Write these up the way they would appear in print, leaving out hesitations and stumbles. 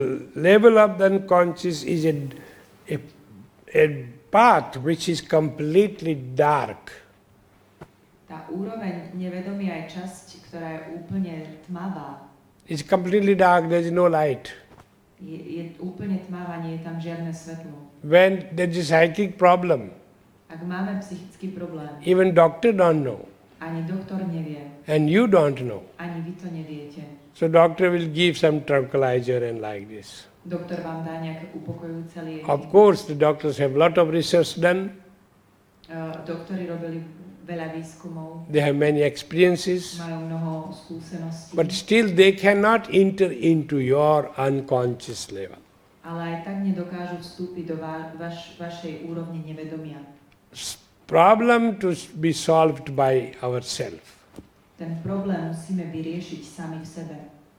level of the unconscious is a path which is completely dark. Tá úroveň nevedomia je časť, ktorá je úplne tmavá. It's completely dark, there is no light. Je úplne tmavá, nie je tam žiadne svetlo. When there is a psychic problem, Ak máme psychický problém, even doctor don't know, ani doktor nevie, and you don't know. ani vy to neviete. So doctor will give some tranquilizer and like this. Doktor vám dá nejaké upokojujúce lieky. Of course, the doctors have lot of research done. Doktori robili veľa výskumov, They have many experiences, majú mnoho skúseností, but still they cannot enter into your unconscious level. ale aj tak nedokážu vstúpiť do vašej úrovne nevedomia. Problem to be solved by ourselves. Ten problém musíme vyriešiť sami v sebe.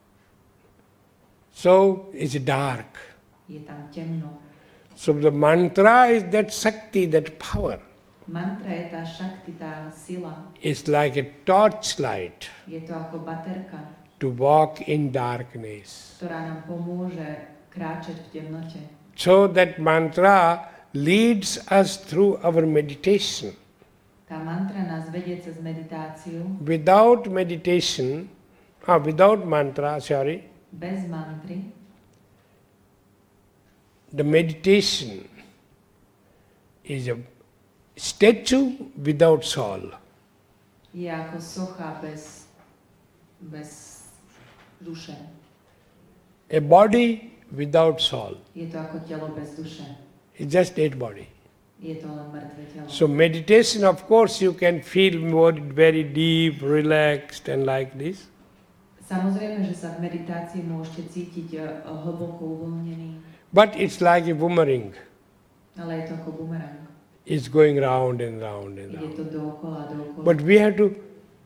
So it's dark. Je tam temno. So the mantra is that Shakti, that power. Mantra je tá šakti, tá sila. It's like a torchlight Je to ako baterka, to walk in darkness. ktorá nám pomôže kráčať v temnote. So that mantra leads us through our meditation. Tá mantra nás vedie cez meditáciu. Without meditation, without mantra, Bez mantry the meditation is a statue without soul. je ako socha bez duše. A body without soul. Je to ako telo bez duše. It's just dead body. Je to len mŕtve telo. So meditation, of course, you can feel more very deep, relaxed and like this. Samozrejme, že sa v meditácii môžete cítiť hlboko uvoľnený, But it's like a boomerang. ale je to ako bumerang. It's going round and round and Ide round. to dookola, dookola. But we have to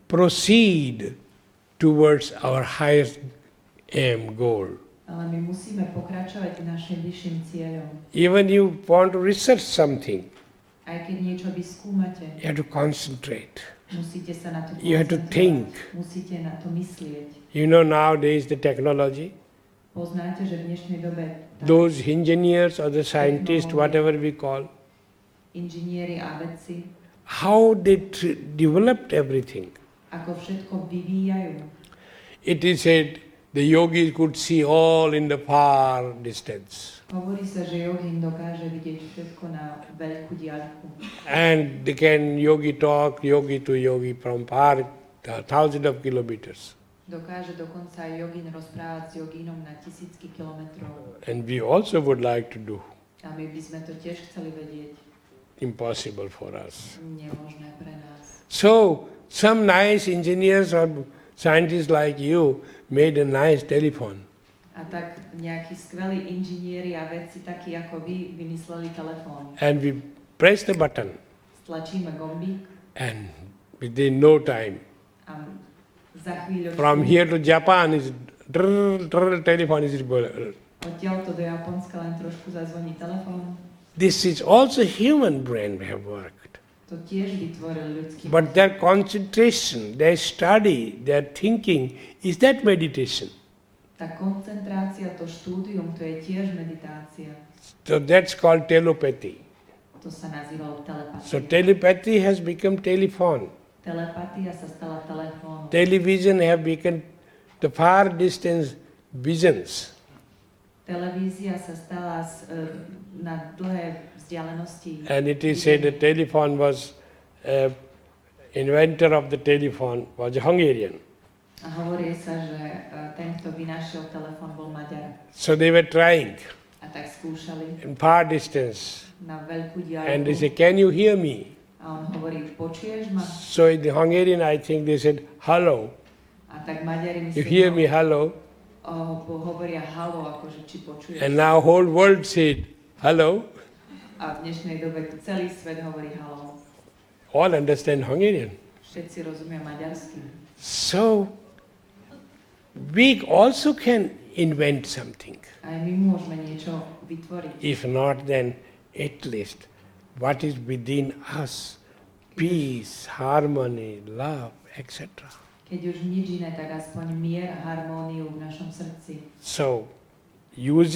proceed towards our highest aim, goal. Ale my musíme pokračovať našim vyšším cieľom. Even you want to research something, Aj keď niečo vyskúmate, you have to concentrate. musíte sa na to You have to koncentrovať. think. Musíte na to myslieť. You know nowadays the technology, Poznáte, že v dnešnej dobe those engineers or the scientists, whatever we call, inžinieri a vedci, how they developed everything. ako všetko vyvíjajú. It is said the yogis could see all in the far distance. Hovorí sa, že jogín dokáže vidieť všetko na veľkú diaľku. And they can yogi talk, yogi to yogi from far, thousands of kilometers. Dokáže dokonca aj jogín rozprávať s jogínom na tisícky kilometrov. And we also would like to do. A my by sme to tiež chceli vedieť. Impossible for us. Nemožné pre nás. So, some nice engineers or scientists like you made a nice telephone. A tak nejakí skvelí inžinieri a vedci, takí ako vy, vymysleli telefón. And we press the button Stlačíme gombík and within no time, a za chvíľu from here to Japan is telephone is odtiaľto do Japonska len trošku zazvoní telefón. This is also human brain have worked. To tiež vytvoril ľudský But their concentration, their study, their thinking, is that meditation. Tá koncentrácia, to štúdium, to je tiež meditácia. So that's called telepathy. To sa nazývalo telepatia. So telepathy has become telephone. Telepatia sa stala telefón. Television have become the far distance visions. Televízia sa stala na dlhé vzdialenosti. And it is said the telephone was, inventor of the telephone was a Hungarian. A hovorí sa, že ten, kto vynašiel telefón, bol Maďar. So they were trying A tak skúšali in far distance. na veľkú And they diaľku. say, can you hear me? A on hovorí, počuješ ma? So in the Hungarian, I think they said, hello. A tak Maďari You hear me, hello. hovoria halo, akože či počuješ. And now whole world said, hello. A v dnešnej dobe celý svet hovorí halo. All understand Hungarian. Všetci rozumia maďarsky. So we also can invent something. Aj my môžeme niečo vytvoriť. If not, then at least what is within us, peace, harmony, love, etc. Keď už nič iné, tak aspoň mier a harmóniu v našom srdci. So using